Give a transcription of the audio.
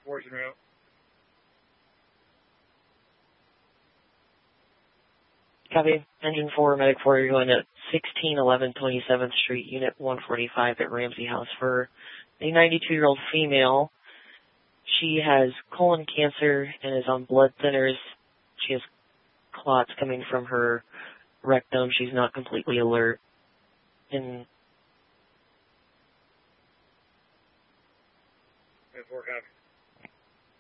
report en route. Copy. Engine 4, Medic 4, you're going at 1611 27th Street, Unit 145 at Ramsey House for a 92-year-old female. She has colon cancer and is on blood thinners. She has clots coming from her rectum. She's not completely alert. And